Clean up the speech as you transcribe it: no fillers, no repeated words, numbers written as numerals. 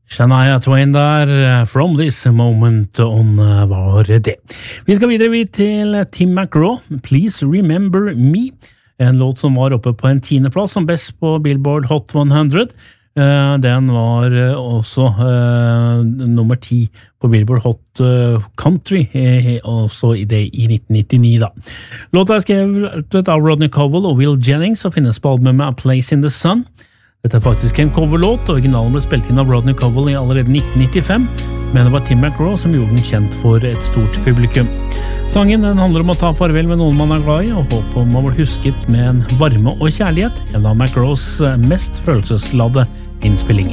Shania Twain der, From This Moment On var det. Vi skal videre til Tim McGraw, Please Remember Me, en låt som var oppe på en 10. plass som best på Billboard Hot 100. Den var også nummer 10 på Billboard Hot Country, også i 1999 da. Låta skrevet av Rodney Cowell og Will Jennings og finnes på albumet A Place in the Sun. Dette faktisk en coverlåt, originalen ble spilt inn av Rodney Cowell i allerede 1995, men det var Tim McGraw som gjorde den kjent for et stort publikum. Sangen den handler om å ta farvel med noen man er glad i, og håpe om man blir husket med en varme og kjærlighet, en av McGraws mest følelsesladde innspillinger.